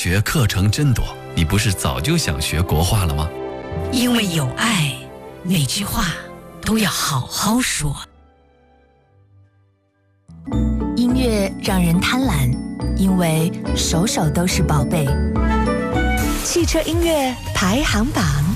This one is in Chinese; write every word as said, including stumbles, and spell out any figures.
学课程真多，你不是早就想学国画了吗？ 因为有爱，每句话都要好好说。 音乐让人贪婪，因为首首都是宝贝。汽车音乐排行榜。